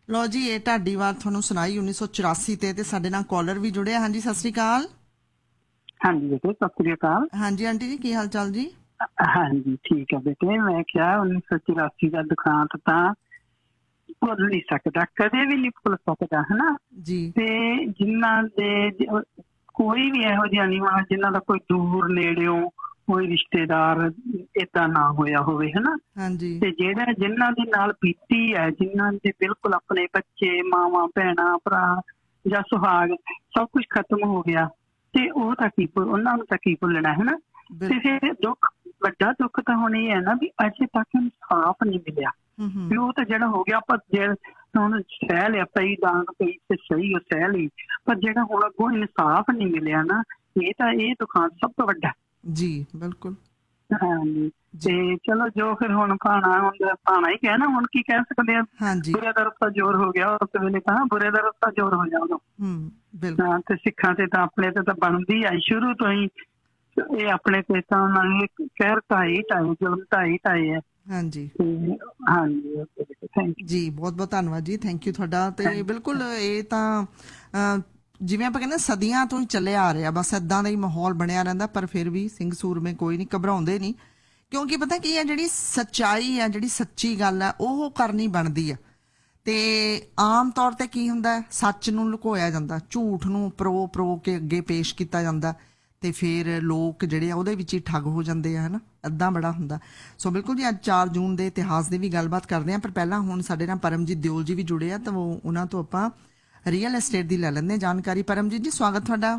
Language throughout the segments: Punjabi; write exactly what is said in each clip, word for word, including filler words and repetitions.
ਲਓ ਜੀ, ਇਹ ਢਾਡੀ ਵਾਰ ਤੁਹਾਨੂੰ ਸੁਣਾਈ ਉੱਨੀ ਸੌ ਚੁਰਾਸੀ ਤੇ ਤੇ ਸਾਡੇ ਨਾਲ ਕਾਲਰ ਵੀ ਜੁੜੇ। ਹਾਂਜੀ, ਸਤਿ ਸ੍ਰੀ ਅਕਾਲ। ਹਾਂਜੀ ਬੇਟੇ, ਸਤਿ ਸ੍ਰੀ ਅਕਾਲ। ਹਾਂਜੀ ਆਂਟੀ ਜੀ, ਕੀ ਹਾਲ ਚਾਲ ਜੀ? ਹਾਂਜੀ ਠੀਕ ਹੈ ਬੇਟੇ। ਮੈਂ ਕਿਹਾ ਉੱਨੀ ਸੌ ਚੁਰਾਸੀ ਦਾ ਦੁਖਾਂਤ ਤਾਂ ਭੁੱਲ ਨਹੀਂ ਸਕਦਾ, ਕਦੇ ਵੀ ਨਹੀਂ ਭੁੱਲ ਸਕਦਾ, ਹਨਾ ਜੀ। ਤੇ ਜਿਨ੍ਹਾਂ ਦੇ ਕੋਈ ਵੀ ਇਹੋ ਜਿਹਾ ਨਹੀਂ ਹੋਣਾ ਜਿਨ੍ਹਾਂ ਦਾ ਕੋਈ ਦੂਰ ਨੇੜਿਓਂ ਕੋਈ ਰਿਸ਼ਤੇਦਾਰ ਏਦਾਂ ਨਾ ਹੋਇਆ ਹੋਵੇ, ਹਨਾ। ਹਾਂਜੀ। ਤੇ ਜਿਹੜਾ ਜਿਨ੍ਹਾਂ ਦੇ ਨਾਲ ਬੀਤੀ ਹੈ, ਜਿਨ੍ਹਾਂ ਦੇ ਬਿਲਕੁਲ ਆਪਣੇ ਬੱਚੇ, ਮਾਵਾਂ, ਭੈਣਾਂ, ਭਰਾ ਜਾਂ ਸੁਹਾਗ ਸਭ ਕੁਝ ਖਤਮ ਹੋ ਗਿਆ, ਤੇ ਉਹ ਤਾਂ ਕੀ ਉਹਨਾਂ ਨੂੰ ਤਾਂ ਕੀ ਭੁੱਲਣਾ, ਹਨਾ। ਤੇ ਫਿਰ ਦੁੱਖ, ਵੱਡਾ ਦੁੱਖ ਤਾਂ ਹੁਣ ਇਹ ਹੈ ਨਾ ਵੀ ਅਜੇ ਤੱਕ ਇਨਸਾਫ ਨਹੀਂ ਮਿਲਿਆ। ਵੀ ਉਹ ਤਾਂ ਜਿਹੜਾ ਹੋ ਗਿਆ, ਆਪਾਂ ਜੇ ਹੁਣ ਸਹਿ ਲਿਆ, ਪਈ ਡਾਂਗ ਪਈ ਤੇ ਸਹੀ ਉਹ ਸਹਿ ਲਈ, ਪਰ ਜਿਹੜਾ ਹੁਣ ਅੱਗੋਂ ਇਨਸਾਫ ਨਹੀਂ ਮਿਲਿਆ ਨਾ, ਇਹ ਤਾਂ ਇਹ ਦੁਖਾਂਤ ਸਭ ਤੋਂ ਵੱਡਾ। ਜੀ ਬਿਲਕੁਲ। ਹਾਂਜੀ, ਤੇ ਚਲੋ ਜੋ ਫਿਰ ਹੁਣ ਭਾਣਾ, ਹੁਣ ਭਾਣਾ ਹੀ ਕਹਿਣਾ, ਹੁਣ ਕੀ ਕਹਿ ਸਕਦੇ ਆ। ਬੁਰੇ ਦਾ ਰਸਤਾ ਜ਼ੋਰ ਹੋ ਗਿਆ ਉਸ ਵੇਲੇ, ਤਾਂ ਬੁਰੇ ਦਾ ਰਸਤਾ ਜ਼ੋਰ ਹੋ ਜਾ ਉਦੋਂ। ਹਾਂ, ਤੇ ਸਿੱਖਾਂ ਤੇ ਤਾਂ ਆਪਣੇ ਤੇ ਤਾਂ ਬਣਦੀ ਆਈ ਸ਼ੁਰੂ ਤੋਂ ਹੀ। ਇਹ ਆਪਣੇ ਤੇ ਤਾਂ ਉਹਨਾਂ ਨੇ ਕਹਿਰ ਢਾਈ ਢਾਈ ਜ਼ੁਲਮ ਢਾਈ ਢਾਈ ਹੈ। ਹਾਂਜੀ ਹਾਂਜੀ ਥੈਂਕ ਯੂ ਜੀ, ਬਹੁਤ ਬਹੁਤ ਧੰਨਵਾਦ ਜੀ, ਥੈਂਕ ਯੂ ਤੁਹਾਡਾ। ਤੇ ਬਿਲਕੁਲ ਇਹ ਤਾਂ ਜਿਵੇਂ ਆਪਾਂ ਕਹਿੰਦੇ ਸਦੀਆਂ ਤੋਂ ਹੀ ਚੱਲਿਆ ਆ ਰਿਹਾ, ਬਸ ਏਦਾਂ ਦਾ ਹੀ ਮਾਹੌਲ ਬਣਿਆ ਰਹਿੰਦਾ। ਪਰ ਫਿਰ ਵੀ ਸਿੰਘ ਸੂਰਮੇ ਕੋਈ ਨਹੀਂ, ਘਬਰਾਉਂਦੇ ਨਹੀਂ, ਕਿਉਂਕਿ ਪਤਾ ਕੀ ਹੈ, ਜਿਹੜੀ ਸੱਚਾਈ ਆ, ਜਿਹੜੀ ਸੱਚੀ ਗੱਲ ਹੈ, ਉਹ ਕਰਨੀ ਬਣਦੀ ਆ। ਤੇ ਆਮ ਤੌਰ ਤੇ ਕੀ ਹੁੰਦਾ, ਸੱਚ ਨੂੰ ਲੁਕੋਇਆ ਜਾਂਦਾ, ਝੂਠ ਨੂੰ ਪਰੋ ਪਰੋ ਕੇ ਅੱਗੇ ਪੇਸ਼ ਕੀਤਾ ਜਾਂਦਾ, ਤੇ ਫਿਰ ਲੋਕ ਜਿਹੜੇ ਆ ਉਹਦੇ ਵਿੱਚ ਹੀ ਠੱਗ ਹੋ ਜਾਂਦੇ ਆ, ਹਨਾ। ਇੱਦਾਂ ਬੜਾ ਹੁੰਦਾ। ਸੋ ਬਿਲਕੁਲ ਜੀ, ਅੱਜ ਚਾਰ ਜੂਨ ਦੇ ਇਤਿਹਾਸ ਦੀ ਵੀ ਗੱਲਬਾਤ ਕਰਦੇ ਹਾਂ, ਪਰ ਪਹਿਲਾਂ ਹੁਣ ਸਾਡੇ ਨਾਲ ਪਰਮਜੀਤ ਦਿਓਲ ਜੀ ਵੀ ਜੁੜੇ ਆ, ਤਾਂ ਉਹ ਉਹਨਾਂ ਤੋਂ ਆਪਾਂ ਰੀਅਲ ਐਸਟੇਟ ਦੀ ਲੈ ਲੈਂਦੇ ਜਾਣਕਾਰੀ। ਪਰਮਜੀਤ ਜੀ, ਸਵਾਗਤ ਤੁਹਾਡਾ।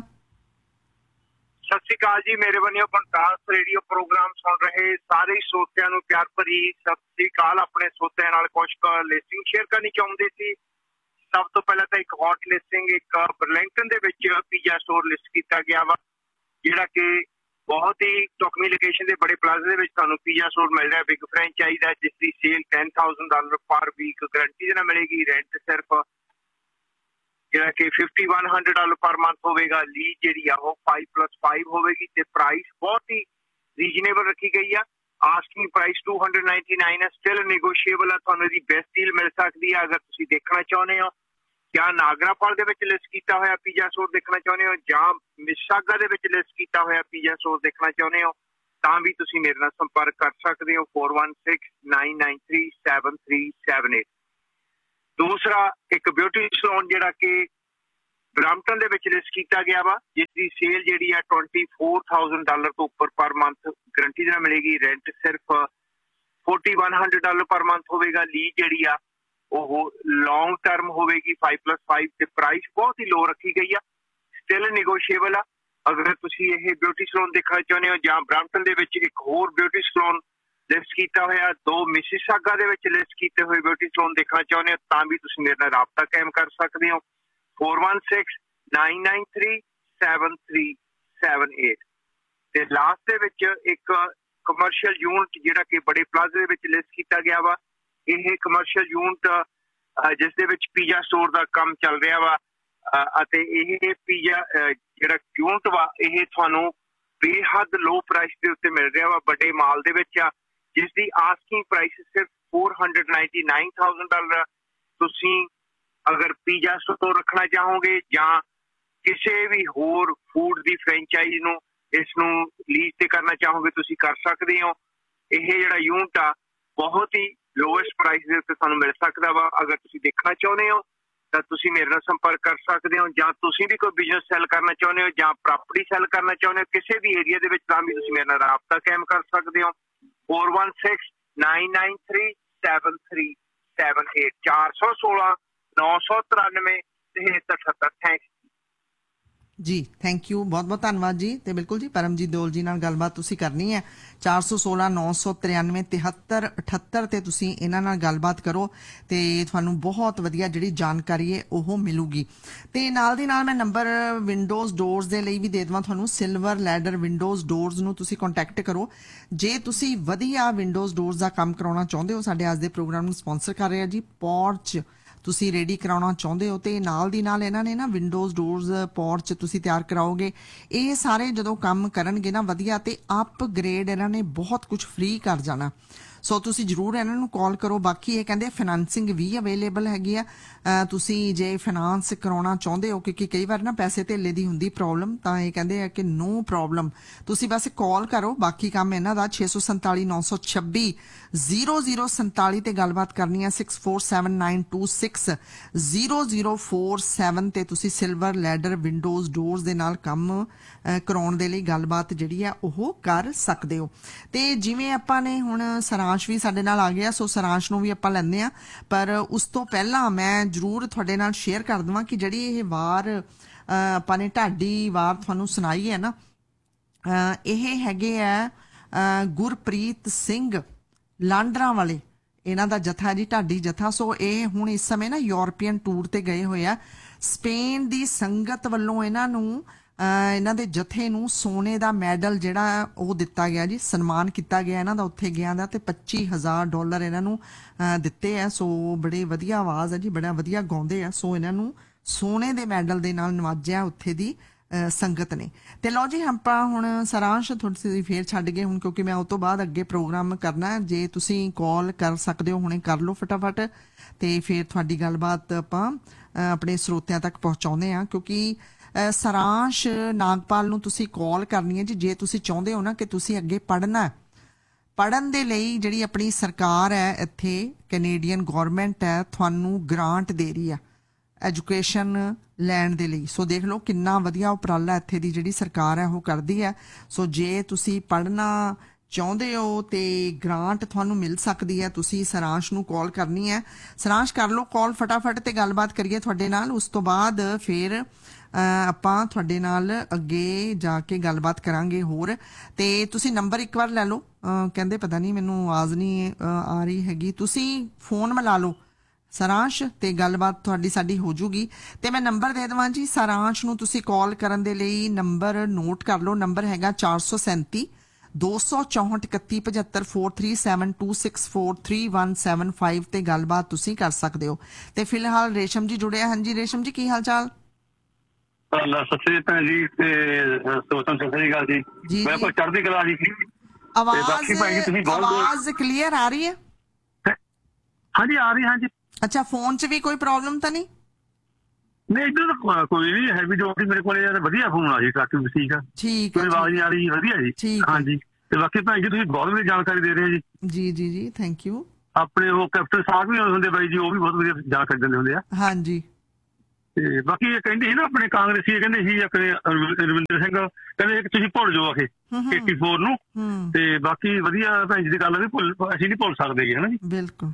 ਸਤਿ ਸ਼੍ਰੀ ਅਕਾਲ ਜੀ, ਮੇਰੇ ਵੱਲੋਂ ਬੰਟਾਸ ਰੇਡੀਓ ਪ੍ਰੋਗਰਾਮ ਸੁਣ ਰਹੇ ਸਾਰੇ ਸਰੋਤਿਆਂ ਨੂੰ ਪਿਆਰ ਭਰੀ ਸਤਿ ਸ਼੍ਰੀ ਅਕਾਲ। ਆਪਣੇ ਸਰੋਤਿਆਂ ਨਾਲ ਕੁਝ ਲਿਸਟਿੰਗ ਸ਼ੇਅਰ ਕਰਨੀ ਚਾਹੁੰਦੇ ਸੀ। ਸਭ ਤੋਂ ਪਹਿਲਾਂ ਤਾਂ ਇੱਕ ਹੌਟ ਲਿਸਟਿੰਗ, ਇੱਕ ਬਰਲਿੰਗਟਨ ਦੇ ਵਿੱਚ ਪੀਜ਼ਾ ਸਟੋਰ ਲਿਸਟ ਕੀਤਾ ਗਿਆ ਵਾ, ਜਿਹੜਾ ਕਿ ਬਹੁਤ ਹੀ ਢੁਕਵੀਂ ਲੋਕੇਸ਼ਨ ਦੇ ਬੜੇ ਪਲਾਜ਼ੇ ਦੇ ਵਿੱਚ ਤੁਹਾਨੂੰ ਪੀਜ਼ਾ ਸਟੋਰ ਮਿਲ ਰਿਹਾ। ਬਿਗ ਫਰੈਂਚਾਈਜ਼ ਹੈ, ਜਿਸ ਦੀ ਸੇਲ ਟੈਨ ਥਾਊਜ਼ੈਂਡ ਡਾਲਰ ਪਰ ਵੀਕ ਗਰੰਟੀ ਦੇ ਨਾਲ ਮਿਲੇਗੀ। ਰੈਂਟ ਸਿਰਫ ਜਿਹੜਾ ਕਿ fifty one hundred dollar per month ਹੋਵੇਗਾ। ਲੀਜ਼ ਜਿਹੜੀ ਆ ਉਹ ਫਾਈਵ ਪਲੱਸ ਫਾਈਵ ਹੋਵੇਗੀ, ਤੇ ਪ੍ਰਾਈਸ ਬਹੁਤ ਹੀ ਰੀਜਨੇਬਲ ਰੱਖੀ ਗਈ ਆ। Asking price two hundred ninety nine ਹੈ, ਸਟਿਲ ਨੈਗੋਸ਼ੀਏਬਲ ਆ। ਤੁਹਾਨੂੰ ਇਹਦੀ ਬੈਸਟ ਡੀਲ ਮਿਲ ਸਕਦੀ ਆ ਅਗਰ ਤੁਸੀਂ ਦੇਖਣਾ ਚਾਹੁੰਦੇ ਹੋ, ਜਾਂ ਨਾਗਰਾਪਾਲ ਦੇ ਵਿੱਚ ਲਿਸਟ ਕੀਤਾ ਹੋਇਆ ਪੀਜ਼ਾ ਸਟੋਰ ਦੇਖਣਾ ਚਾਹੁੰਦੇ ਹੋ, ਜਾਂ ਮਿਸਿਸਾਗਾ ਦੇ ਵਿੱਚ ਲਿਸਟ ਕੀਤਾ ਹੋਇਆ ਪੀਜ਼ਾ ਸਟੋਰ ਦੇਖਣਾ ਚਾਹੁੰਦੇ ਹੋ, ਤਾਂ ਵੀ ਤੁਸੀਂ ਮੇਰੇ ਨਾਲ ਸੰਪਰਕ ਕਰ ਸਕਦੇ ਹੋ four one six nine nine three seven three seven eight. ਦੂਸਰਾ, ਇੱਕ ਬਿਊਟੀ ਸਲੂਨ ਜਿਹੜਾ ਕਿ ਬਰੈਂਪਟਨ ਦੇ ਵਿੱਚ ਲਿਸਟ ਕੀਤਾ ਗਿਆ ਵਾ, ਜਿਸ ਦੀ ਸੇਲ ਜਿਹੜੀ ਆ ਟਵੈਂਟੀ ਫੋਰ ਥਾਊਜ਼ੈਂਡ ਡਾਲਰ ਤੋਂ ਉੱਪਰ ਪਰ ਮੰਥ ਗਰੰਟੀ ਦੇ ਨਾਲ ਮਿਲੇਗੀ। ਰੈਂਟ ਸਿਰਫ forty one hundred dollar per month ਹੋਵੇਗਾ। ਲੀਜ਼ ਜਿਹੜੀ ਆ ਉਹ ਲੌਂਗ ਟਰਮ ਹੋਵੇਗੀ, ਫਾਈਵ ਪਲੱਸ ਫਾਈਵ, ਤੇ ਪ੍ਰਾਈਸ ਬਹੁਤ ਹੀ ਲੋ ਰੱਖੀ ਗਈ ਆ, ਸਟਿਲ ਨੈਗੋਸ਼ੀਏਬਲ ਆ। ਅਗਰ ਤੁਸੀਂ ਇਹ ਬਿਊਟੀ ਸਲੂਨ ਦੇਖਣਾ ਚਾਹੁੰਦੇ ਹੋ, ਜਾਂ ਬਰੈਂਪਟਨ ਦੇ ਵਿੱਚ ਇੱਕ ਹੋਰ ਬਿਊਟੀ ਸਲੂਨ ਲਿਸਟ ਕੀਤਾ ਹੋਇਆ, ਦੋ ਮਿਸਿਸਾਗਾ ਦੇ ਵਿੱਚ ਲਿਸਟ ਕੀਤੇ ਹੋਏ ਬਿਊਟੀ ਸਲੂਨ ਦੇਖਣਾ ਚਾਹੁੰਦੇ ਹੋ, ਤਾਂ ਵੀ ਤੁਸੀਂ ਮੇਰੇ ਨਾਲ ਰਾਬਤਾ ਕਾਇਮ ਕਰ ਸਕਦੇ ਹੋ four one six nine nine three seven three seven eight. ਤੇ ਲਾਸਟ ਦੇ ਵਿੱਚ ਇੱਕ ਕਮਰਸ਼ੀਅਲ ਯੂਨਿਟ ਜਿਹੜਾ ਕਿ ਬੜੇ ਪਲਾਜ਼ੇ ਦੇ ਵਿੱਚ ਲਿਸਟ ਕੀਤਾ ਗਿਆ ਵਾ। ਇਹ ਕਮਰਸ਼ੀਅਲ ਯੂਨਿਟ ਜਿਸ ਦੇ ਵਿੱਚ ਪੀਜ਼ਾ ਸਟੋਰ ਦਾ ਕੰਮ ਚੱਲ ਰਿਹਾ ਵਾ, ਅਤੇ ਇਹ ਪੀਜ਼ਾ ਜਿਹੜਾ ਯੂਨਿਟ ਵਾ ਇਹ ਤੁਹਾਨੂੰ ਬੇਹੱਦ ਲੋ ਪ੍ਰਾਈਸ ਦੇ ਉੱਤੇ ਮਿਲ ਰਿਹਾ ਵਾ, ਵੱਡੇ ਮਾਲ ਦੇ ਵਿੱਚ ਆ, ਜਿਸ ਦੀ ਆਸਕਿੰਗ ਪ੍ਰਾਈਸ ਸਿਰਫ four hundred ninety nine thousand dollar. ਤੁਸੀਂ ਅਗਰ ਪੀਜ਼ਾ ਸਟੋਰ ਰੱਖਣਾ ਚਾਹੋਗੇ ਜਾਂ ਕਿਸੇ ਵੀ ਹੋਰ ਫੂਡ ਦੀ ਫਰੈਂਚਾਈਜ਼ ਨੂੰ ਇਸ ਨੂੰ ਲੀਜ਼ ਤੇ ਕਰਨਾ ਚਾਹੋਗੇ, ਤੁਸੀਂ ਕਰ ਸਕਦੇ ਹੋ। ਇਹ ਜਿਹੜਾ ਯੂਨਿਟ ਆ ਬਹੁਤ ਹੀ ਲੋਐਸਟ ਪ੍ਰਾਈਸ ਦੇ ਉੱਤੇ ਤੁਹਾਨੂੰ ਮਿਲ ਸਕਦਾ ਵਾ। ਅਗਰ ਤੁਸੀਂ ਦੇਖਣਾ ਚਾਹੁੰਦੇ ਹੋ ਤਾਂ ਤੁਸੀਂ ਮੇਰੇ ਨਾਲ ਸੰਪਰਕ ਕਰ ਸਕਦੇ ਹੋ, ਜਾਂ ਤੁਸੀਂ ਵੀ ਕੋਈ ਬਿਜ਼ਨਸ ਸੈੱਲ ਕਰਨਾ ਚਾਹੁੰਦੇ ਹੋ ਜਾਂ ਪ੍ਰਾਪਰਟੀ ਸੈੱਲ ਕਰਨਾ ਚਾਹੁੰਦੇ ਹੋ ਕਿਸੇ ਵੀ ਏਰੀਆ ਦੇ ਵਿੱਚ, ਤਾਂ ਵੀ ਤੁਸੀਂ ਮੇਰੇ ਨਾਲ ਰਾਬਤਾ ਕਾਇਮ ਕਰ ਸਕਦੇ ਹੋ four one six nine nine three seven three seven eight. ਚਾਰ ਸੌ ਸੋਲਾਂ ਨੌ ਸੌ ਤਰਾਨਵੇਂ ਤਿਹੱਤਰ ਅਠੱਤਰ। ਥੈਂਕ ਜੀ, ਥੈਂਕ ਯੂ, ਬਹੁਤ ਬਹੁਤ ਧੰਨਵਾਦ ਜੀ। ਤੇ ਬਿਲਕੁਲ ਜੀ, ਪਰਮਜੀਤ ਦਿਓਲ ਜੀ ਨਾਲ ਗੱਲਬਾਤ ਤੁਸੀਂ ਕਰਨੀ ਹੈ, ਚਾਰ ਸੌ ਸੋਲਾਂ ਨੌ ਸੌ ਤਰਿਆਨਵੇਂ ਤਿਹੱਤਰ ਅਠੱਤਰ ਤੇ ਤੁਸੀਂ ਇਹਨਾਂ ਨਾਲ ਗੱਲਬਾਤ ਕਰੋ, ਤੇ ਤੁਹਾਨੂੰ ਬਹੁਤ ਵਧੀਆ ਜਿਹੜੀ ਜਾਣਕਾਰੀ ਹੈ ਉਹ ਮਿਲੂਗੀ। ਤੇ ਨਾਲ ਦੀ ਨਾਲ ਮੈਂ ਨੰਬਰ ਵਿੰਡੋਜ਼ ਡੋਰਸ ਦੇ ਲਈ ਵੀ ਦੇ ਦੇਵਾਂ ਤੁਹਾਨੂੰ। ਸਿਲਵਰ ਲੈਡਰ ਵਿੰਡੋਜ਼ ਡੋਰਸ ਨੂੰ ਤੁਸੀਂ ਕੰਟੈਕਟ ਕਰੋ ਜੇ ਤੁਸੀਂ ਵਧੀਆ ਵਿੰਡੋਜ਼ ਡੋਰਸ ਦਾ ਕੰਮ ਕਰਾਉਣਾ ਚਾਹੁੰਦੇ ਹੋ। ਸਾਡੇ ਅੱਜ ਦੇ ਪ੍ਰੋਗਰਾਮ ਨੂੰ ਸਪਾਂਸਰ ਕਰ ਰਿਹਾ ਜੀ ਪੋਰਚ, ਤੁਸੀਂ ਰੈਡੀ ਕਰਾਉਣਾ ਚਾਹੁੰਦੇ ਹੋ, ਤੇ ਨਾਲ ਦੀ ਨਾਲ ਇਹਨਾਂ ਨੇ ਨਾ ਵਿੰਡੋਜ਼ ਡੋਰਸ ਪੋਰਚ ਤੁਸੀਂ ਤਿਆਰ ਕਰਾਓਗੇ, ਇਹ ਸਾਰੇ ਜਦੋਂ ਕੰਮ ਕਰਨਗੇ ਨਾ ਵਧੀਆ, ਤੇ ਅਪਗ੍ਰੇਡ ਇਹਨਾਂ ਨੇ ਬਹੁਤ ਕੁਝ ਫ੍ਰੀ ਕਰ ਜਾਣਾ। ਸੋ ਤੁਸੀਂ ਜ਼ਰੂਰ ਇਹਨਾਂ ਨੂੰ ਕਾਲ ਕਰੋ। ਬਾਕੀ ਇਹ ਕਹਿੰਦੇ ਫਾਈਨਾਂਸਿੰਗ ਵੀ ਅਵੇਲੇਬਲ ਹੈਗੀ ਆ, ਅਹ ਤੁਸੀਂ ਜੇ ਫਾਈਨਾਂਸ ਕਰਾਉਣਾ ਚਾਹੁੰਦੇ ਹੋ, ਕਿਉਂਕਿ ਕਈ ਵਾਰ ਨਾ ਪੈਸੇ ਧੇਲੇ ਦੀ ਹੁੰਦੀ ਪ੍ਰੋਬਲਮ, ਤਾਂ ਇਹ ਕਹਿੰਦੇ ਆ ਕਿ ਨੋ ਪ੍ਰੋਬਲਮ, ਤੁਸੀਂ ਬਸ ਕਾਲ ਕਰੋ। ਬਾਕੀ ਕੰਮ ਇਹਨਾਂ ਦਾ ਛੇ ਸੌ ਸੰਤਾਲੀ ਨੌ ਸੌ ਛੱਬੀ ਜ਼ੀਰੋ ਜ਼ੀਰੋ ਸੰਤਾਲੀ ਤੇ ਗੱਲਬਾਤ ਕਰਨੀ ਹੈ six four seven nine two six zero zero four seven ਤੇ ਤੁਸੀਂ ਸਿਲਵਰ ਲੈਡਰ ਵਿੰਡੋਜ਼ ਡੋਰਸ ਦੇ ਨਾਲ ਕੰਮ ਕਰਾਉਣ ਦੇ ਲਈ ਗੱਲਬਾਤ ਜਿਹੜੀ ਆ ਉਹ ਕਰ ਸਕਦੇ ਹੋ। ਤੇ ਜਿਵੇਂ ਆਪਾਂ ਨੇ ਹੁਣ ਸਰਾਂਸ਼ ਵੀ ਸਾਡੇ ਨਾਲ ਆ ਗਿਆ, ਸੋ ਸਰਾਂਸ਼ ਨੂੰ ਵੀ ਆਪਾਂ ਲੈਂਦੇ ਆ, ਪਰ ਉਸ ਤੋਂ ਪਹਿਲਾਂ ਮੈਂ ਜ਼ਰੂਰ ਤੁਹਾਡੇ ਨਾਲ ਸ਼ੇਅਰ ਕਰ ਦਵਾਂ ਕਿ ਜਿਹੜੀ ਇਹ ਵਾਰ ਆਪਾਂ ਨੇ ਢਾਡੀ ਵਾਰ ਤੁਹਾਨੂੰ ਸੁਣਾਈ ਹੈ ਨਾ, ਇਹ ਹੈਗੇ ਆ ਗੁਰਪ੍ਰੀਤ ਸਿੰਘ ਲਾਂਡਰਾਂ ਵਾਲੇ, ਇਹਨਾਂ ਦਾ ਜਥਾ ਜੀ, ਢਾਡੀ ਜਥਾ। ਸੋ ਇਹ ਹੁਣ ਇਸ ਸਮੇਂ ਨਾ ਯੂਰਪੀਅਨ ਟੂਰ ਤੇ ਗਏ ਹੋਏ ਆ। ਸਪੇਨ ਦੀ ਸੰਗਤ ਵੱਲੋਂ ਇਹਨਾਂ ਨੂੰ ਇਹਨਾਂ ਦੇ ਜਥੇ ਨੂੰ ਸੋਨੇ ਦਾ ਮੈਡਲ ਜਿਹੜਾ ਉਹ ਦਿੱਤਾ ਗਿਆ ਜੀ, ਸਨਮਾਨ ਕੀਤਾ ਗਿਆ ਇਹਨਾਂ ਦਾ ਉੱਥੇ ਗਿਆ ਦਾ, ਤੇ ਪੱਚੀ ਹਜ਼ਾਰ ਡਾਲਰ ਇਹਨਾਂ ਨੂੰ ਦਿੱਤੇ ਆ। ਸੋ ਬੜੇ ਵਧੀਆ ਆਵਾਜ਼ ਹੈ ਜੀ, ਬੜਾ ਵਧੀਆ ਗਾਉਂਦੇ ਆ। ਸੋ ਇਹਨਾਂ ਨੂੰ ਸੋਨੇ ਦੇ ਮੈਡਲ ਦੇ ਨਾਲ ਨਵਾਜਿਆ ਉੱਥੇ ਦੀ ਸੰਗਤ ਨੇ। ਤੇ ਲਓ ਜੀ ਆਪਾਂ ਹੁਣ ਸਾਰਾਂਸ਼ ਥੋੜੀ ਫੇਰ ਛੱਡ ਗਏ ਹੁਣ, ਕਿਉਂਕਿ ਮੈਂ ਉਸ ਤੋਂ ਬਾਅਦ ਅੱਗੇ ਪ੍ਰੋਗਰਾਮ ਕਰਨਾ। ਜੇ ਤੁਸੀਂ ਕਾਲ ਕਰ ਸਕਦੇ ਹੋ ਹੁਣੇ ਕਰ ਲਓ ਫਟਾਫਟ, ਤੇ ਫਿਰ ਤੁਹਾਡੀ ਗੱਲਬਾਤ ਆਪਾਂ ਆਪਣੇ ਸਰੋਤਿਆਂ ਤੱਕ ਪਹੁੰਚਾਉਂਦੇ ਆ। ਕਿਉਂਕਿ ਸਾਰਾਂਸ਼ ਨਾਗਪਾਲ ਨੂੰ ਤੁਸੀਂ ਕਾਲ ਕਰਨੀ ਹੈ ਜੀ, ਜੇ ਤੁਸੀਂ ਚਾਹੁੰਦੇ ਹੋ ਨਾ ਕਿ ਤੁਸੀਂ ਅੱਗੇ ਪੜ੍ਹਨਾ, ਪੜ੍ਹਨ ਦੇ ਲਈ ਜਿਹੜੀ ਆਪਣੀ ਸਰਕਾਰ ਹੈ ਇੱਥੇ ਕੈਨੇਡੀਅਨ ਗੌਰਮੈਂਟ ਹੈ ਤੁਹਾਨੂੰ ਗ੍ਰਾਂਟ ਦੇ ਰਹੀ ਆ ਐਜੂਕੇਸ਼ਨ ਲੈਣ ਦੇ ਲਈ। ਸੋ ਦੇਖ ਲਓ ਕਿੰਨਾ ਵਧੀਆ ਉਪਰਾਲਾ ਇੱਥੇ ਦੀ ਜਿਹੜੀ ਸਰਕਾਰ ਹੈ ਉਹ ਕਰਦੀ ਹੈ। ਸੋ ਜੇ ਤੁਸੀਂ ਪੜ੍ਹਨਾ ਚਾਹੁੰਦੇ ਹੋ ਤੇ ਗ੍ਰਾਂਟ ਤੁਹਾਨੂੰ ਮਿਲ ਸਕਦੀ ਹੈ, ਤੁਸੀਂ ਸਾਰਾਂਸ਼ ਨੂੰ ਕਾਲ ਕਰਨੀ ਹੈ। ਸਾਰਾਂਸ਼ ਕਰ ਲਓ ਕਾਲ ਫਟਾਫਟ ਤੇ ਗੱਲਬਾਤ ਕਰੀਏ ਤੁਹਾਡੇ ਨਾਲ। ਉਸ ਤੋਂ ਬਾਅਦ ਫਿਰ ਆਪਾਂ ਤੁਹਾਡੇ ਨਾਲ ਅੱਗੇ ਜਾ ਕੇ ਗੱਲਬਾਤ ਕਰਾਂਗੇ ਹੋਰ। ਤੇ ਤੁਸੀਂ ਨੰਬਰ ਇੱਕ ਵਾਰ ਲੈ ਲਓ, ਕਹਿੰਦੇ ਪਤਾ ਨਹੀਂ ਮੈਨੂੰ ਆਵਾਜ਼ ਨਹੀਂ ਆ ਰਹੀ ਹੈਗੀ, ਤੁਸੀਂ ਫੋਨ ਮਿਲਾ ਲਓ ਸਾਰਾਂਸ਼ ਤੇ ਗੱਲਬਾਤ ਤੁਹਾਡੀ ਸਾਡੀ ਹੋ ਜੂਗੀ। ਤੇ ਮੈਂ ਨੰਬਰ ਦੇ ਦੇਵਾਂ ਜੀ ਸਾਰਾਂਸ਼ ਨੂੰ, ਤੁਸੀਂ ਕਾਲ ਕਰਨ ਦੇ ਲਈ ਨੰਬਰ ਨੋਟ ਕਰ ਲਓ। ਨੰਬਰ ਹੈਗਾ ਚਾਰ ਸੌ ਸੈਂਤੀ ਦੋ ਸੌ ਚੌਂਹਠ ਇਕੱਤੀ ਪਝੱਤਰ four three seven two six four three one seven five ਤੇ ਗੱਲਬਾਤ ਤੁਸੀਂ ਕਰ ਸਕਦੇ ਹੋ। ਤੇ ਫਿਲਹਾਲ ਰੇਸ਼ਮ ਜੀ ਜੁੜਿਆ। ਹਾਂਜੀ ਰੇਸ਼ਮ ਜੀ, ਕੀ ਹਾਲ ਚਾਲ? ਸਤਿ ਸ੍ਰੀ ਅਕਾਲ ਜੀ, ਤੇ ਸਤਿ ਸ੍ਰੀ ਅਕਾਲ ਜੀ, ਮੈਂ ਕੋਈ ਚੜ੍ਹਦੀ ਕਲਾ ਜੀ। ਆਵਾਜ਼ ਆਵਾਜ਼ ਕਲੀਅਰ ਆ ਰਹੀ ਹੈ? ਹਾਂਜੀ ਆ ਰਹੀ, ਹਾਂਜੀ। ਅੱਛਾ, ਫੋਨ 'ਚ ਵੀ ਕੋਈ ਪ੍ਰੋਬਲਮ ਤਾਂ ਨਹੀਂ? ਨਹੀਂ ਇੱਧਰ ਤਾਂ ਕੋਈ ਨਹੀਂ ਹੈ ਵੀ, ਜੋ ਮੇਰੇ ਕੋਲ ਵਧੀਆ ਫੋਨ ਆ ਜੀ, ਟਰੱਕ ਠੀਕ ਆ, ਠੀਕ, ਕੋਈ ਆਵਾਜ਼ ਨਹੀਂ ਆ ਰਹੀ, ਵਧੀਆ ਜੀ। ਹਾਂਜੀ, ਤੇ ਬਾਕੀ ਭੈਣ ਜੀ ਤੁਸੀਂ ਬਹੁਤ ਵਧੀਆ ਜਾਣਕਾਰੀ ਦੇ ਰਹੇ ਹੋ ਜੀ। ਜੀ ਜੀ ਜੀ, ਥੈਂਕ ਯੂ। ਆਪਣੇ ਉਹ ਕੈਪਟਨ ਸਾਹਿਬ ਵੀ ਹੁੰਦੇ ਬਾਈ ਜੀ, ਉਹ ਵੀ ਬਹੁਤ ਵਧੀਆ ਜਾਣਕਾਰੀ ਦਿੰਦੇ ਹੁੰਦੇ ਆ। ਹਾਂਜੀ, ਤੇ ਬਾਕੀ ਇਹ ਕਹਿੰਦੇ ਸੀ ਨਾ ਆਪਣੇ ਕਾਂਗਰਸੀ, ਕਹਿੰਦੇ ਸੀ ਆਪਣੇ ਰਵਿੰਦਰ ਸਿੰਘ, ਕਹਿੰਦੇ ਤੁਸੀਂ ਭੁੱਲ ਜਾਓ ਆਖੇ ਏਟੀ ਫੋਰ ਨੂੰ। ਤੇ ਬਾਕੀ ਵਧੀਆ ਭੈਣ ਜੀ ਦੀ ਗੱਲ ਵੀ ਭੁੱਲ ਅਸੀਂ ਨਹੀਂ ਭੁੱਲ ਸਕਦੇ ਹਨਾ ਜੀ। ਬਿਲਕੁਲ।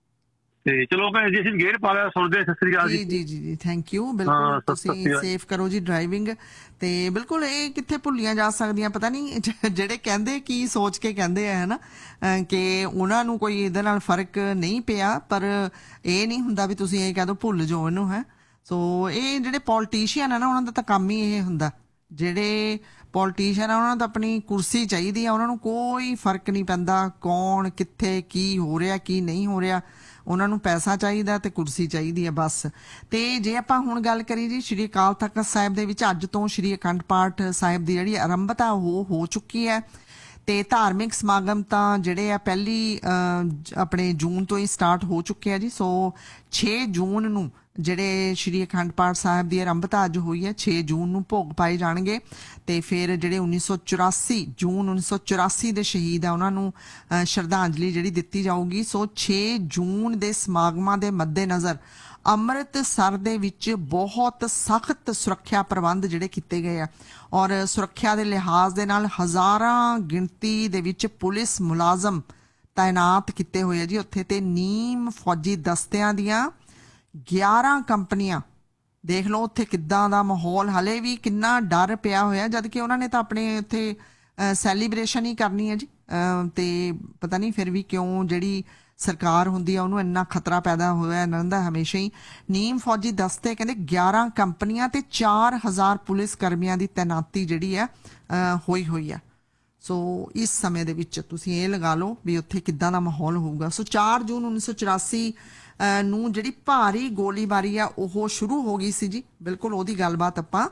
ਤੇ ਚਲੋ ਭੈਣ ਜੀ ਅਸੀਂ ਗੇਅਰ ਪਾ ਲਿਆ, ਸੁਣਦੇ। ਸਤਿ ਸ੍ਰੀ ਅਕਾਲ ਜੀ। ਜੀ ਜੀ ਜੀ, ਥੈਂਕ ਯੂ। ਬਿਲਕੁਲ ਤੁਸੀਂ ਸੇਫ ਕਰੋ ਜੀ ਡਰਾਈਵਿੰਗ। ਤੇ ਬਿਲਕੁਲ ਇਹ ਕਿੱਥੇ ਭੁੱਲੀਆਂ ਜਾ ਸਕਦੀਆਂ, ਪਤਾ ਨਹੀਂ ਜਿਹੜੇ ਕਹਿੰਦੇ ਕੀ ਸੋਚ ਕੇ ਕਹਿੰਦੇ ਆ ਹਨਾ ਕਿ ਉਹਨਾਂ ਨੂੰ ਕੋਈ ਇਹਦੇ ਨਾਲ ਫਰਕ ਨਹੀਂ ਪਿਆ, ਪਰ ਇਹ ਨਹੀਂ ਹੁੰਦਾ ਵੀ ਤੁਸੀਂ ਇਹ ਕਹਿ ਦੋ ਭੁੱਲ ਜਾਓ ਇਹਨੂੰ ਹੈ। ਸੋ ਇਹ ਜਿਹੜੇ ਪੋਲੀਟੀਸ਼ੀਅਨ ਆ ਨਾ, ਉਹਨਾਂ ਦਾ ਤਾਂ ਕੰਮ ਹੀ ਇਹ ਹੁੰਦਾ। ਜਿਹੜੇ ਪੋਲੀਟੀਸ਼ੀਅਨ ਆ ਉਹਨਾਂ ਨੂੰ ਤਾਂ ਆਪਣੀ ਕੁਰਸੀ ਚਾਹੀਦੀ ਆ, ਉਹਨਾਂ ਨੂੰ ਕੋਈ ਫਰਕ ਨਹੀਂ ਪੈਂਦਾ ਕੌਣ ਕਿੱਥੇ ਕੀ ਹੋ ਰਿਹਾ ਕੀ ਨਹੀਂ ਹੋ ਰਿਹਾ, ਉਹਨਾਂ ਨੂੰ ਪੈਸਾ ਚਾਹੀਦਾ ਤੇ ਕੁਰਸੀ ਚਾਹੀਦੀ ਹੈ ਬਸ। ਤੇ ਜੇ ਆਪਾਂ ਹੁਣ ਗੱਲ ਕਰੀਏ ਜੀ ਸ਼੍ਰੀ ਅਕਾਲ ਤਖਤ ਸਾਹਿਬ ਦੇ ਵਿੱਚ ਅੱਜ ਤੋਂ ਸ਼੍ਰੀ ਅਖੰਡ ਪਾਠ ਸਾਹਿਬ ਦੀ ਜਿਹੜੀ ਆਰੰਭਤਾ ਉਹ ਹੋ ਚੁੱਕੀ ਹੈ। ਤੇ ਧਾਰਮਿਕ ਸਮਾਗਮ ਤਾਂ ਜਿਹੜੇ ਆ ਪਹਿਲੀ ਆਪਣੇ ਜੂਨ ਤੋਂ ਹੀ ਸਟਾਰਟ ਹੋ ਚੁੱਕੇ ਆ ਜੀ। ਸੋ ਛੇ ਜੂਨ ਨੂੰ ਜਿਹੜੇ ਸ਼੍ਰੀ ਅਖੰਡ ਪਾਠ ਸਾਹਿਬ ਦੀ ਆਰੰਭਤਾ ਅੱਜ ਹੋਈ ਹੈ, ਛੇ ਜੂਨ ਨੂੰ ਭੋਗ ਪਾਏ ਜਾਣਗੇ। ਤੇ ਫਿਰ ਜਿਹੜੇ ਉੱਨੀ ਸੌ ਚੁਰਾਸੀ ਜੂਨ ਉੱਨੀ ਸੌ ਚੁਰਾਸੀ ਦੇ ਸ਼ਹੀਦ ਆ ਉਹਨਾਂ ਨੂੰ ਸ਼ਰਧਾਂਜਲੀ ਜਿਹੜੀ ਦਿੱਤੀ ਜਾਊਗੀ। ਸੋ ਛੇ ਜੂਨ ਦੇ ਸਮਾਗਮਾਂ ਦੇ ਮੱਦੇਨਜ਼ਰ ਅੰਮ੍ਰਿਤਸਰ ਦੇ ਵਿੱਚ ਬਹੁਤ ਸਖਤ ਸੁਰੱਖਿਆ ਪ੍ਰਬੰਧ ਜਿਹੜੇ ਕੀਤੇ ਗਏ ਆ, ਔਰ ਸੁਰੱਖਿਆ ਦੇ ਲਿਹਾਜ਼ ਦੇ ਨਾਲ ਹਜ਼ਾਰਾਂ ਗਿਣਤੀ ਦੇ ਵਿੱਚ ਪੁਲਿਸ ਮੁਲਾਜ਼ਮ ਤਾਇਨਾਤ ਕੀਤੇ ਹੋਏ ਆ ਜੀ ਉੱਥੇ। ਤੇ ਨੀਮ ਫੌਜੀ ਦਸਤਿਆਂ ਦੀਆਂ ਗਿਆਰਾਂ ਕੰਪਨੀਆਂ, ਦੇਖ ਲਓ ਉੱਥੇ ਕਿੱਦਾਂ ਦਾ ਮਾਹੌਲ, ਹਲੇ ਵੀ ਕਿੰਨਾ ਡਰ ਪਿਆ ਹੋਇਆ, ਜਦ ਕਿ ਉਹਨਾਂ ਨੇ ਤਾਂ ਆਪਣੇ ਉੱਥੇ ਸੈਲੀਬ੍ਰੇਸ਼ਨ ਹੀ ਕਰਨੀ ਹੈ ਜੀ। ਤੇ ਪਤਾ ਨਹੀਂ ਫਿਰ ਵੀ ਕਿਉਂ ਜਿਹੜੀ ਸਰਕਾਰ ਹੁੰਦੀ ਆ ਉਹਨੂੰ ਇੰਨਾ ਖਤਰਾ ਪੈਦਾ ਹੋਇਆ ਇਹਨਾਂ ਦਾ ਹਮੇਸ਼ਾ ਹੀ। ਨੀਮ ਫੌਜੀ ਦਸਤੇ ਕਹਿੰਦੇ ਗਿਆਰਾਂ ਕੰਪਨੀਆਂ ਤੇ ਚਾਰ ਹਜ਼ਾਰ ਪੁਲਿਸ ਕਰਮੀਆਂ ਦੀ ਤੈਨਾਤੀ ਜਿਹੜੀ ਹੈ ਹੋਈ ਹੋਈ ਆ। ਸੋ ਇਸ ਸਮੇਂ ਦੇ ਵਿੱਚ ਤੁਸੀਂ ਇਹ ਲਗਾ ਲਓ ਵੀ ਉੱਥੇ ਕਿੱਦਾਂ ਦਾ ਮਾਹੌਲ ਹੋਊਗਾ। ਸੋ ਚਾਰ ਜੂਨ ਉੱਨੀ ਸੌ ਚੁਰਾਸੀ ਨੂੰ ਜਿਹੜੀ ਭਾਰੀ ਗੋਲੀਬਾਰੀ ਆ ਉਹ ਸ਼ੁਰੂ ਹੋ ਗਈ ਸੀ ਜੀ। ਬਿਲਕੁਲ ਉਹਦੀ ਗੱਲਬਾਤ ਆਪਾਂ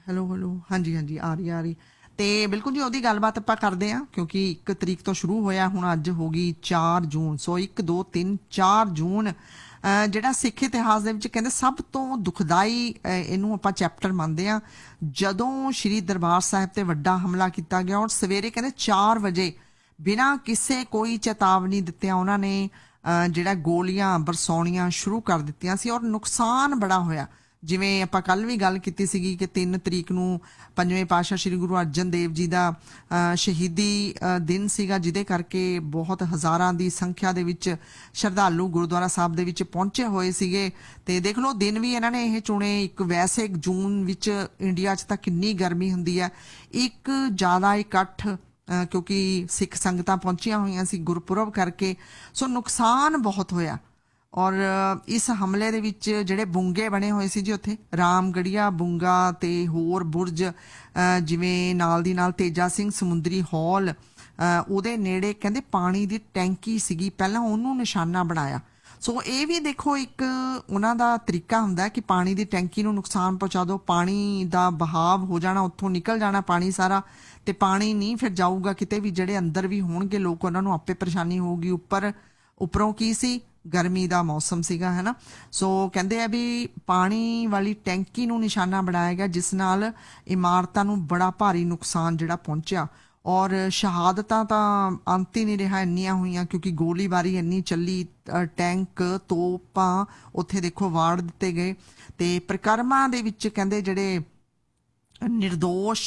ਹੈਲੋ ਹੈਲੋ ਹਾਂਜੀ ਹਾਂਜੀ ਆ ਰਹੀ ਆ ਰਹੀ ਤੇ ਬਿਲਕੁਲ ਜੀ ਉਹਦੀ ਗੱਲਬਾਤ ਆਪਾਂ ਕਰਦੇ ਹਾਂ ਕਿਉਂਕਿ ਇੱਕ ਤਰੀਕ ਤੋਂ ਸ਼ੁਰੂ ਹੋਇਆ ਹੁਣ ਅੱਜ ਹੋ ਗਈ ਚਾਰ ਜੂਨ ਸੋ ਇੱਕ ਦੋ ਤਿੰਨ ਚਾਰ ਜੂਨ ਜਿਹੜਾ ਸਿੱਖ ਇਤਿਹਾਸ ਦੇ ਵਿੱਚ ਕਹਿੰਦੇ ਸਭ ਤੋਂ ਦੁਖਦਾਈ ਇਹਨੂੰ ਆਪਾਂ ਚੈਪਟਰ ਮੰਨਦੇ ਹਾਂ ਜਦੋਂ ਸ਼੍ਰੀ ਦਰਬਾਰ ਸਾਹਿਬ ਤੇ ਵੱਡਾ ਹਮਲਾ ਕੀਤਾ ਗਿਆ ਔਰ ਸਵੇਰੇ ਕਹਿੰਦੇ ਚਾਰ ਵਜੇ ਬਿਨਾਂ ਕਿਸੇ ਕੋਈ ਚੇਤਾਵਨੀ ਦਿੱਤਿਆਂ ਉਹਨਾਂ ਨੇ ਜਿਹੜਾ ਗੋਲੀਆਂ ਬਰਸਾਉਣੀਆਂ ਸ਼ੁਰੂ ਕਰ ਦਿੱਤੀਆਂ ਸੀ ਔਰ ਨੁਕਸਾਨ ਬੜਾ ਹੋਇਆ। ਜਿਵੇਂ ਆਪਾਂ ਕੱਲ ਵੀ ਗੱਲ ਕੀਤੀ ਸੀਗੀ ਕਿ ਤਿੰਨ ਤਰੀਕ ਨੂੰ ਪੰਜਵੇਂ ਪਾਤਸ਼ਾਹ ਸ਼੍ਰੀ ਗੁਰੂ ਅਰਜਨ ਦੇਵ ਜੀ ਦਾ ਸ਼ਹੀਦੀ ਦਿਨ ਸੀਗਾ ਜਿਹਦੇ ਕਰਕੇ ਬਹੁਤ ਹਜ਼ਾਰਾਂ ਦੀ ਸੰਖਿਆ ਦੇ ਵਿੱਚ ਸ਼ਰਧਾਲੂ ਗੁਰਦੁਆਰਾ ਸਾਹਿਬ ਦੇ ਵਿੱਚ ਪਹੁੰਚੇ ਹੋਏ ਸੀਗੇ ਤੇ ਦੇਖ ਲਓ ਦਿਨ ਵੀ ਇਹਨਾਂ ਨੇ ਇਹ ਚੁਣੇ ਇੱਕ ਵੈਸੇ ਜੂਨ ਵਿੱਚ ਇੰਡੀਆ 'ਚ ਤਾਂ ਕਿੰਨੀ ਗਰਮੀ ਹੁੰਦੀ ਹੈ ਇੱਕ ਜ਼ਿਆਦਾ ਇਕੱਠ ਕਿਉਂਕਿ ਸਿੱਖ ਸੰਗਤਾਂ ਪਹੁੰਚੀਆਂ ਹੋਈਆਂ ਸੀ ਗੁਰਪੁਰਬ ਕਰਕੇ ਸੋ ਨੁਕਸਾਨ ਬਹੁਤ ਹੋਇਆ ਔਰ ਇਸ ਹਮਲੇ ਦੇ ਵਿੱਚ ਜਿਹੜੇ ਬੁੰਗੇ ਬਣੇ ਹੋਏ ਸੀ ਜੀ ਉੱਥੇ ਰਾਮਗੜੀਆ ਬੁੰਗਾ ਤੇ ਹੋਰ ਬੁਰਜ ਜਿਵੇਂ ਨਾਲ ਦੀ ਨਾਲ ਤੇਜਾ ਸਿੰਘ ਸਮੁੰਦਰੀ ਹਾਲ ਉਹਦੇ ਨੇੜੇ ਕਹਿੰਦੇ ਪਾਣੀ ਦੀ ਟੈਂਕੀ ਸੀਗੀ ਪਹਿਲਾਂ ਉਹਨੂੰ ਨਿਸ਼ਾਨਾ ਬਣਾਇਆ। ਸੋ ਇਹ ਵੀ ਦੇਖੋ ਇੱਕ ਉਹਨਾਂ ਦਾ ਤਰੀਕਾ ਹੁੰਦਾ ਕਿ ਪਾਣੀ ਦੀ ਟੈਂਕੀ ਨੂੰ ਨੁਕਸਾਨ ਪਹੁੰਚਾ ਦਿਓ ਪਾਣੀ ਦਾ ਬਹਾਵ ਹੋ ਜਾਣਾ ਉੱਥੋਂ ਨਿਕਲ ਜਾਣਾ ਪਾਣੀ ਸਾਰਾ ਤੇ ਪਾਣੀ ਨਹੀਂ ਫਿਰ ਜਾਊਗਾ ਕਿਤੇ ਵੀ ਜਿਹੜੇ ਅੰਦਰ ਵੀ ਹੋਣਗੇ ਲੋਕ ਉਹਨਾਂ ਨੂੰ ਆਪੇ ਪਰੇਸ਼ਾਨੀ ਹੋਊਗੀ। ਉੱਪਰ ਉੱਪਰੋਂ ਕੀ ਸੀ ਗਰਮੀ ਦਾ ਮੌਸਮ ਸੀਗਾ ਹੈ ਨਾ ਸੋ ਕਹਿੰਦੇ ਆ ਵੀ ਪਾਣੀ ਵਾਲੀ ਟੈਂਕੀ ਨੂੰ ਨਿਸ਼ਾਨਾ ਬਣਾਇਆ ਗਿਆ ਜਿਸ ਨਾਲ ਇਮਾਰਤਾਂ ਨੂੰ ਬੜਾ ਭਾਰੀ ਨੁਕਸਾਨ ਜਿਹੜਾ ਪਹੁੰਚਿਆ ਔਰ ਸ਼ਹਾਦਤਾਂ ਤਾਂ ਅੰਤ ਹੀ ਨਹੀਂ ਰਿਹਾ ਇੰਨੀਆਂ ਹੋਈਆਂ ਕਿਉਂਕਿ ਗੋਲੀਬਾਰੀ ਇੰਨੀ ਚੱਲੀ ਟੈਂਕ ਤੋਪਾਂ ਉੱਥੇ ਦੇਖੋ ਵਾੜ ਦਿੱਤੇ ਗਏ ਤੇ ਪ੍ਰਕਰਮਾਂ ਦੇ ਵਿੱਚ ਕਹਿੰਦੇ ਜਿਹੜੇ ਨਿਰਦੋਸ਼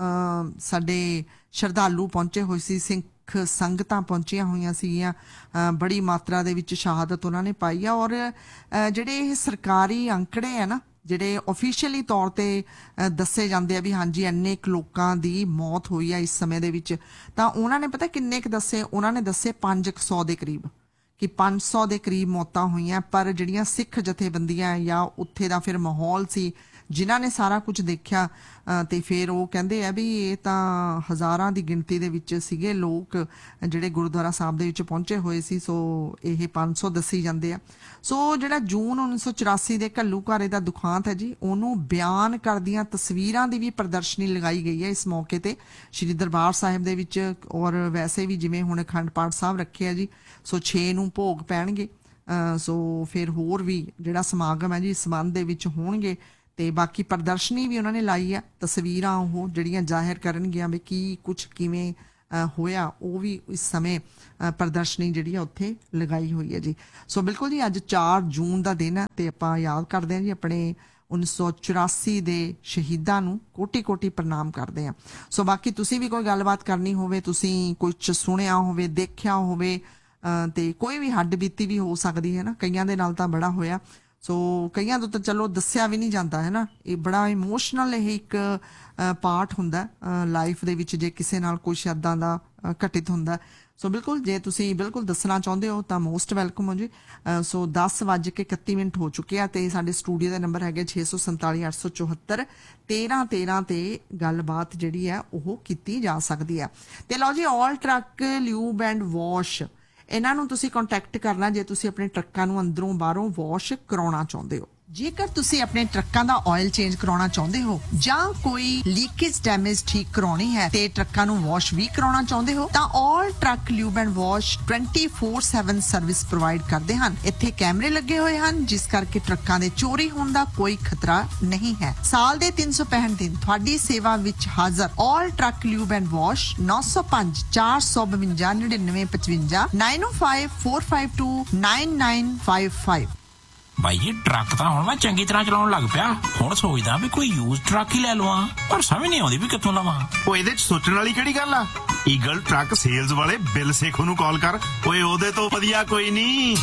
ਸਾਡੇ ਸ਼ਰਧਾਲੂ ਪਹੁੰਚੇ ਹੋਏ ਸੀ ਸਿੰਘ ਸੰਗਤਾਂ ਪਹੁੰਚੀਆਂ ਹੋਈਆਂ ਸੀਗੀਆਂ ਬੜੀ ਮਾਤਰਾ ਦੇ ਵਿੱਚ ਸ਼ਹਾਦਤ ਉਹਨਾਂ ਨੇ ਪਾਈ ਆ ਔਰ ਜਿਹੜੇ ਇਹ ਸਰਕਾਰੀ ਅੰਕੜੇ ਆ ਨਾ ਜਿਹੜੇ ਆਫੀਸ਼ੀਅਲੀ ਤੌਰ ਤੇ ਦੱਸੇ ਜਾਂਦੇ ਆ ਵੀ ਹਾਂਜੀ ਇੰਨੇ ਕੁ ਲੋਕਾਂ ਦੀ ਮੌਤ ਹੋਈ ਆ ਇਸ ਸਮੇਂ ਦੇ ਵਿੱਚ ਤਾਂ ਉਹਨਾਂ ਨੇ ਪਤਾ ਕਿੰਨੇ ਕੁ ਦੱਸੇ ਉਹਨਾਂ ਨੇ ਦੱਸੇ ਪੰਜ ਕੁ ਸੌ ਦੇ ਕਰੀਬ ਕਿ ਪੰਜ ਸੌ ਦੇ ਕਰੀਬ ਮੌਤਾਂ ਹੋਈਆਂ ਪਰ ਜਿਹੜੀਆਂ ਸਿੱਖ ਜਥੇਬੰਦੀਆਂ ਜਾਂ ਉੱਥੇ ਦਾ ਫਿਰ ਮਾਹੌਲ ਸੀ ਜਿਨ੍ਹਾਂ ਨੇ ਸਾਰਾ ਕੁਝ ਦੇਖਿਆ ਤੇ ਫਿਰ ਉਹ ਕਹਿੰਦੇ ਆ ਵੀ ਇਹ ਤਾਂ ਹਜ਼ਾਰਾਂ ਦੀ ਗਿਣਤੀ ਦੇ ਵਿੱਚ ਸੀਗੇ ਲੋਕ ਜਿਹੜੇ ਗੁਰਦੁਆਰਾ ਸਾਹਿਬ ਦੇ ਵਿੱਚ ਪਹੁੰਚੇ ਹੋਏ ਸੀ ਸੋ ਇਹ ਪੰਜ ਸੌ ਦੱਸੀ ਜਾਂਦੇ ਆ। ਸੋ ਜਿਹੜਾ ਜੂਨ ਉੱਨੀ ਸੌ ਚੁਰਾਸੀ ਦੇ ਘੱਲੂਘਾਰੇ ਦਾ ਦੁਖਾਂਤ ਹੈ ਜੀ ਉਹਨੂੰ ਬਿਆਨ ਕਰਦੀਆਂ ਤਸਵੀਰਾਂ ਦੀ ਵੀ ਪ੍ਰਦਰਸ਼ਨੀ ਲਗਾਈ ਗਈ ਹੈ ਇਸ ਮੌਕੇ ਤੇ ਸ਼੍ਰੀ ਦਰਬਾਰ ਸਾਹਿਬ ਦੇ ਵਿੱਚ ਔਰ ਵੈਸੇ ਵੀ ਜਿਵੇਂ ਹੁਣ ਅਖੰਡ ਪਾਠ ਸਾਹਿਬ ਰੱਖੇ ਆ ਜੀ ਸੋ ਛੇ ਨੂੰ ਭੋਗ ਪੈਣਗੇ ਸੋ ਫਿਰ ਹੋਰ ਵੀ ਜਿਹੜਾ ਸਮਾਗਮ ਹੈ ਜੀ ਇਸ ਸੰਬੰਧ ਦੇ ਵਿੱਚ ਹੋਣਗੇ ਤੇ ਬਾਕੀ ਪ੍ਰਦਰਸ਼ਨੀ ਵੀ ਉਹਨਾਂ ਨੇ ਲਾਈ ਆ ਤਸਵੀਰਾਂ ਉਹ ਜਿਹੜੀਆਂ ਜ਼ਾਹਿਰ ਕਰਨਗੀਆਂ ਵੀ ਕੀ ਕੁਛ ਕਿਵੇਂ ਹੋਇਆ ਉਹ ਵੀ ਇਸ ਸਮੇਂ ਪ੍ਰਦਰਸ਼ਨੀ ਜਿਹੜੀ ਆ ਉੱਥੇ ਲਗਾਈ ਹੋਈ ਹੈ ਜੀ। ਸੋ ਬਿਲਕੁਲ ਜੀ ਅੱਜ ਚਾਰ ਜੂਨ ਦਾ ਦਿਨ ਹੈ ਤੇ ਆਪਾਂ ਯਾਦ ਕਰਦੇ ਹਾਂ ਜੀ ਆਪਣੇ ਉੱਨੀ ਸੌ ਚੁਰਾਸੀ ਦੇ ਸ਼ਹੀਦਾਂ ਨੂੰ ਕੋਟੀ ਕੋਟੀ ਪ੍ਰਣਾਮ ਕਰਦੇ ਹਾਂ। ਸੋ ਬਾਕੀ ਤੁਸੀਂ ਵੀ ਕੋਈ ਗੱਲਬਾਤ ਕਰਨੀ ਹੋਵੇ ਤੁਸੀਂ ਕੁਛ ਸੁਣਿਆ ਹੋਵੇ ਦੇਖਿਆ ਹੋਵੇ ਤੇ ਕੋਈ ਵੀ ਹੱਡ ਬੀਤੀ ਵੀ ਹੋ ਸਕਦੀ ਹੈ ਨਾ ਕਈਆਂ ਦੇ ਨਾਲ ਤਾਂ ਬੜਾ ਹੋਇਆ ਸੋ ਕਈਆਂ ਤੋਂ ਤਾਂ ਚਲੋ ਦੱਸਿਆ ਵੀ ਨਹੀਂ ਜਾਂਦਾ ਹੈ ਨਾ ਇਹ ਬੜਾ ਇਮੋਸ਼ਨਲ ਇਹ ਇੱਕ ਪਾਰਟ ਹੁੰਦਾ ਲਾਈਫ ਦੇ ਵਿੱਚ ਜੇ ਕਿਸੇ ਨਾਲ ਕੁਛ ਇੱਦਾਂ ਦਾ ਘਟਿਤ ਹੁੰਦਾ ਸੋ ਬਿਲਕੁਲ ਜੇ ਤੁਸੀਂ ਬਿਲਕੁਲ ਦੱਸਣਾ ਚਾਹੁੰਦੇ ਹੋ ਤਾਂ ਮੋਸਟ ਵੈਲਕਮ ਹੋ ਜੀ। ਸੋ ਦਸ ਵੱਜ ਕੇ ਇਕੱਤੀ ਮਿੰਟ ਹੋ ਚੁੱਕੇ ਆ ਤੇ ਸਾਡੇ ਸਟੂਡੀਓ ਦਾ ਨੰਬਰ ਹੈਗਾ ਛੇ ਸੌ ਸੰਤਾਲੀ ਅੱਠ ਸੌ ਚੌਹੱਤਰ ਤੇਰਾਂ ਤੇਰਾਂ ਤੇ ਗੱਲਬਾਤ ਜਿਹੜੀ ਹੈ ਉਹ ਕੀਤੀ ਜਾ ਸਕਦੀ ਹੈ। ਤੇ ਲਓ ਜੀ ਆਲ ਟਰੱਕ ਲਿਊਬ ਐਂਡ ਵਾਸ਼ ਇਹਨਾਂ ਨੂੰ ਤੁਸੀਂ ਕੰਟੈਕਟ ਕਰਨਾ ਜੇ ਤੁਸੀਂ ਆਪਣੇ ਟਰੱਕਾਂ ਨੂੰ ਅੰਦਰੋਂ ਬਾਹਰੋਂ ਵਾਸ਼ ਕਰਾਉਣਾ ਚਾਹੁੰਦੇ ਹੋ। ਜੇਕਰ ਤੁਸੀਂ ਆਪਣੇ ਟਰੱਕਾਂ ਦਾ ਆਇਲ ਚੇਂਜ ਕਰਾਉਣਾ ਚਾਹੁੰਦੇ ਹੋ ਜਾਂ ਕੋਈ ਲੀਕੇਜ ਡੈਮੇਜ ਠੀਕ ਕਰਾਉਣੀ ਹੈ ਤੇ ਟਰੱਕਾਂ ਨੂੰ ਵਾਸ਼ ਵੀ ਕਰਾਉਣਾ ਚਾਹੁੰਦੇ ਹੋ ਤਾਂ ਆਲ truck lube and wash twenty four seven service provide ਕਰਦੇ ਹਨ। ਇੱਥੇ ਕੈਮਰੇ ਲੱਗੇ ਹੋਏ ਹਨ ਜਿਸ ਕਰਕੇ ਟਰੱਕਾਂ ਦੇ ਚੋਰੀ ਹੋਣ ਦਾ ਕੋਈ ਖਤਰਾ ਨਹੀਂ ਹੈ। ਸਾਲ ਦੇ ਤਿੰਨ ਸੌ ਪੈਂਹਠ ਦਿਨ ਤੁਹਾਡੀ ਸੇਵਾ ਵਿੱਚ ਹਾਜ਼ਰ ਆਲ ਟਰੱਕ ਲਿਊਬ ਐਂਡ ਵਾਸ਼ ਨੌ ਸੌ ਪੰਜ ਚਾਰ ਸੌ ਬਵੰਜਾ ਨੜਿਨਵੇਂ ਪਚਵੰਜਾ nine O five four five to nine nine five five. ਬਾਈ ਜੀ ਟਰੱਕ ਤਾਂ ਹੁਣ ਮੈਂ ਚੰਗੀ ਤਰ੍ਹਾਂ ਚਲਾਉਣ ਲੱਗ ਪਿਆ ਹੁਣ ਸੋਚਦਾ ਵੀ ਕੋਈ ਯੂਜ਼ ਟਰੱਕ ਹੀ ਲੈ ਲਵਾਂ ਪਰ ਸਮਝ ਨਹੀਂ ਆਉਂਦੀ ਵੀ ਕਿੱਥੋਂ ਲਵਾਂ। ਉਹ ਇਹਦੇ ਚ ਸੋਚਣ ਵਾਲੀ ਕਿਹੜੀ ਗੱਲ ਆ ਈਗਲ ਟਰੱਕ ਸੇਲਜ਼ ਵਾਲੇ ਬਿੱਲ ਸੇਖੋ ਨੂੰ ਕਾਲ ਕਰ ਓਏ ਉਹਦੇ ਤੋਂ ਵਧੀਆ ਕੋਈ ਨਹੀਂ।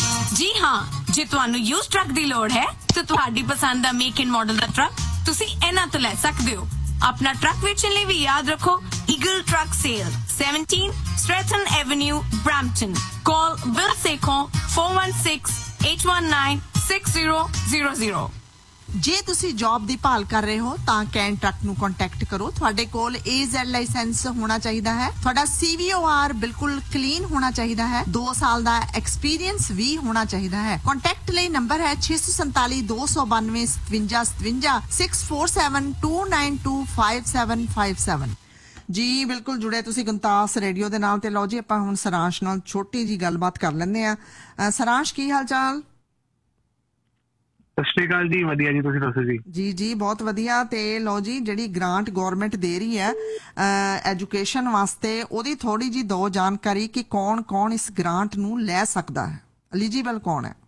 ਜੀ ਹਾਂ ਜੇ ਤੁਹਾਨੂੰ ਯੂਜ਼ ਟਰੱਕ ਦੀ ਲੋੜ ਹੈ ਤਾਂ ਤੁਹਾਡੀ ਪਸੰਦ ਦਾ make and model the truck ਤੁਸੀਂ ਇਹਨਾਂ ਤੋਂ ਲੈ ਸਕਦੇ ਹੋ। ਆਪਣਾ ਟਰੱਕ ਵੇਚਣ ਲਈ ਵੀ ਯਾਦ ਰੱਖੋ eagle truck sale seventeen Stratton Avenue, Brampton. Call Bill Sekhon four one six eight one nine six zero zero zero. ਜੇ ਤੁਸੀਂ ਜੌਬ ਦੀ ਭਾਲ ਕਰ ਰਹੇ ਹੋ ਤਾਂ ਕੈਨ ਟਰੱਕ ਨੂੰ ਕੰਟੈਕਟ ਕਰੋ। ਤੁਹਾਡੇ ਕੋਲ ਏ ਜ਼ੈਡ ਲਾਇਸੈਂਸ ਹੋਣਾ ਚਾਹੀਦਾ ਹੈ। ਤੁਹਾਡਾ ਸੀ ਵੀ ਓ ਆਰ ਬਿਲਕੁਲ ਕਲੀਨ ਹੋਣਾ ਚਾਹੀਦਾ ਹੈ। ਦੋ ਸਾਲ ਦਾ ਐਕਸਪੀਰੀਅੰਸ ਵੀ ਹੋਣਾ ਚਾਹੀਦਾ ਹੈ। ਕੰਟੈਕਟ ਲਈ ਨੰਬਰ ਹੈ ਛੇ ਸੌ ਸੰਤਾਲੀ ਦੋ ਸੌ ਬਾਨਵੇਂ ਸਤਵੰਜਾ ਸਤਵੰਜਾ six four seven to nine to five seven five seven. ਜੀ ਬਿਲਕੁਲ ਜੁੜੇ ਤੁਸੀਂ ਗੁੰਤਾਸ ਰੇਡੀਓ ਦੇ ਨਾਲ। ਤੇ ਲਓ ਜੀ ਆਪਾਂ ਹੁਣ ਸਰਾਂਸ਼ ਨਾਲ ਛੋਟੀ ਜੀ ਗੱਲਬਾਤ ਕਰ ਲੈਂਦੇ ਆ। ਸਰਾਂਸ਼ ਕੀ ਹਾਲ ਚਾਲ? ਸਤਿ ਸ਼੍ਰੀ ਅਕਾਲ ਜੀ, ਵਧੀਆ ਜੀ, ਤੁਸੀਂ ਦੱਸੋ ਜੀ? ਜੀ ਜੀ ਬਹੁਤ ਵਧੀਆ। ਤੇ ਲਓ ਜੀ ਜਿਹੜੀ ਗ੍ਰਾਂਟ ਗਵਰਨਮੈਂਟ ਦੇ ਰਹੀ ਹੈ ਐਜੂਕੇਸ਼ਨ ਵਾਸਤੇ, ਉਹਦੀ ਥੋੜੀ ਜੀ ਦੋ ਜਾਣਕਾਰੀ ਕਿ कौन कौन इस ग्रांट नू ले सकता है, एलिजिबल कौन है?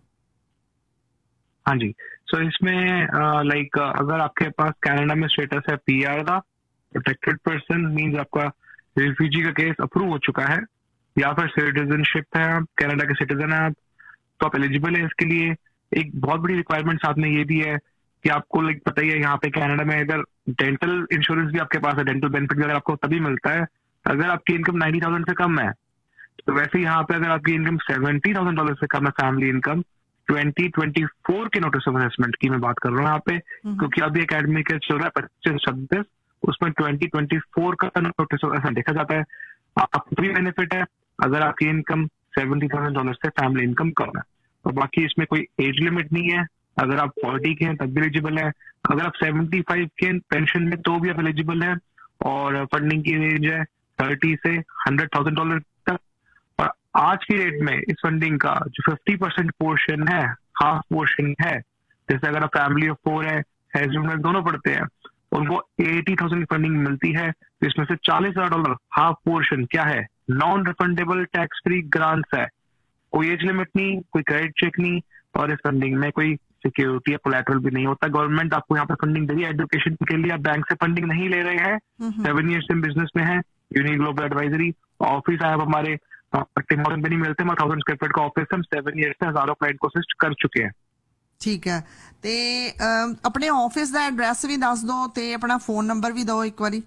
हाँ जी, सो so इसमें लाइक अगर आपके पास कनाडा में स्टेटस है पीआर का, प्रोटेक्टेड पर्सन मींस आपका रिफ्यूजी का केस अप्रूव हो चुका है, या फिर सिटीजनशिप है, आप कनाडा के सिटीजन है आप, तो आप एलिजिबल है इसके लिए। एक बहुत बड़ी रिक्वायरमेंट साथ में ये भी है कि आपको लाइक पता ही है यहाँ पे कनाडा में अगर डेंटल इंश्योरेंस भी आपके पास है, डेंटल बेनिफिट भी अगर आपको तभी मिलता है अगर आपकी इनकम नाइन्टी थाउजेंड से कम है। तो वैसे यहाँ पे अगर आपकी इनकम सेवेंटी थाउजेंड डॉलर से कम है, family income, twenty twenty four के नोटिस ऑफ असेसमेंट की मैं बात कर रहा हूँ यहाँ पे, क्योंकि अभी एकेडमिक ईयर चल रहा है पच्चीस छब्बीस, उसमें ट्वेंटी ट्वेंटी फोर का नोटिस ऑफ असेसमेंट देखा जाता है। आपको भी बेनिफिट है अगर आपकी इनकम सेवेंटी थाउजेंड डॉलर से फैमिली इनकम कम है। और बाकी इसमें कोई एज लिमिट नहीं है, अगर आप फोर्टी के हैं तब भी एलिजिबल है, अगर आप सेवेंटी फाइव के पेंशन में तो भी आप एलिजिबल है। और फंडिंग की रेंज है थर्टी से हंड्रेड थाउजेंड डॉलर तक। और आज की डेट में इस फंडिंग का जो फिफ्टी परसेंट पोर्शन है, हाफ पोर्शन है, जैसे अगर आप फैमिली ऑफ फोर है, हस्बैंड में दोनों पढ़ते हैं, उनको एटी थाउजेंड फंडिंग मिलती है, जिसमें से चालीस हजार डॉलर हाफ पोर्शन क्या है, non refundable tax free grants है। कोई एज लिमिट नहीं, कोई क्रेडिट चेक नहीं, और इस फंडिंग में कोई सिक्योरिटी या कोलैटरल भी नहीं होता। गवर्नमेंट आपको यहाँ पे फंडिंग दे रही है एजुकेशन के लिए, आप बैंक से फंडिंग नहीं ले रहे हैं, सेवन ईयर्स से बिजनेस में है, यूनिक ग्लोबल एडवाइजरी ऑफिस है, आप हमारे टिम हॉर्टन पे नहीं मिलते, हमारे थाउजेंड स्क्वायर फीट का ऑफिस, हम सेवन ईयर्स से हजारों क्लाइंट को असिस्ट कर चुके हैं। ठीक है, ते अपने ऑफिस का एड्रैस भी दस दो ते अपना फोन नंबर भी दो एक बारी।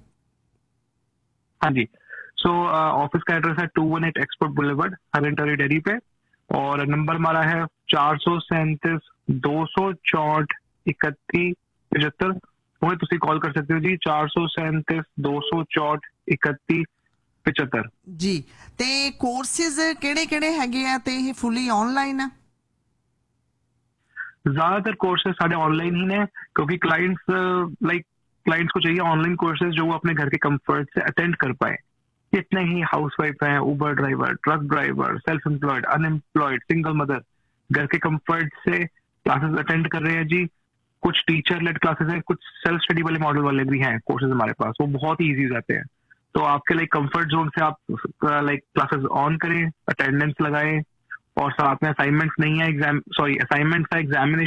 हाँ जी, सो ऑफिस का एड्रेस है to one eight export boulevard, हरेंटरी dairy पे, और नंबर हमारा है चार सौ सैंतीस दो सौ चौंठ इकतीस पचहत्तर। वही तुसी कॉल कर सकते हो जी, चार सौ सैंतीस दो सौ चौंठ इकतीस पचहत्तर जी। ते कोर्सेज केड़े केड़े हैगे आ ते ये फुली ऑनलाइन है? ज्यादातर कोर्सेज साढ़े ऑनलाइन ही ने, क्योंकि क्लाइंट्स लाइक क्लाइंट्स को चाहिए ऑनलाइन कोर्सेज जो वो अपने घर के कंफर्ट से अटेंड कर पाए। इतने ही हाउसवाइफ हैं, उबर driver, truck driver, self employed, unemployed, single mother, घर के कंफर्ट से क्लासेस अटेंड कर रहे हैं जी। कुछ टीचर लेड क्लासेस हैं, कुछ सेल्फ स्टडी वाले मॉडल वाले भी हैं कोर्सेज हमारे पास, वो बहुत ही ईजी हो जाते हैं। तो आपके लाइक कंफर्ट जोन से आप लाइक क्लासेस ऑन करें, अटेंडेंस लगाएं, और साथ में असाइनमेंट्स नहीं है एग्जाम सॉरी असाइनमेंट्स का एग्जामिनेशन